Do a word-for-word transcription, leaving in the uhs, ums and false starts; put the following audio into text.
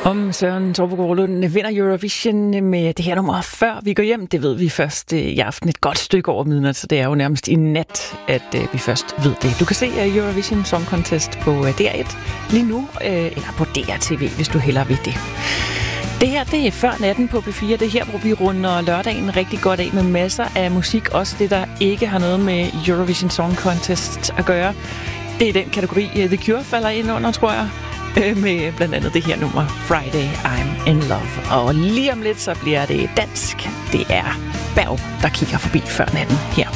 Om Søren Torpegaard-Lund vinder Eurovision med det her nummer før vi går hjem. Det ved vi først i aften et godt stykke over midnat, så det er jo nærmest i nat, at vi først ved det. Du kan se Eurovision Song Contest på D R et lige nu, eller på D R T V, hvis du hellere vil det. Det her, det er før natten på P fire. Det er her, hvor vi runder lørdagen rigtig godt af med masser af musik. Også det, der ikke har noget med Eurovision Song Contest at gøre. Det er den kategori, The Cure falder ind under, tror jeg. Med blandt andet det her nummer, Friday I'm in Love. Og lige om lidt, så bliver det dansk. Det er Berg, der kigger forbi før natten her